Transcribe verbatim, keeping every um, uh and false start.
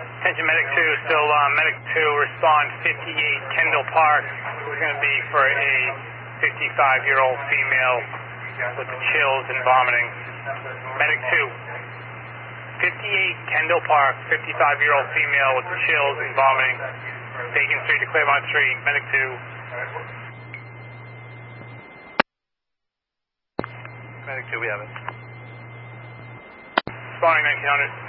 Attention Medic two, still uh, Medic two, respond fifty-eight Kendall Park. We're going to be for a fifty-five-year-old female with the chills and vomiting. Medic two, fifty-eight Kendall Park, fifty-five-year-old female with the chills and vomiting. Bacon Street to Claremont Street, Medic two. Medic two, we have it. Responding nineteen hundred.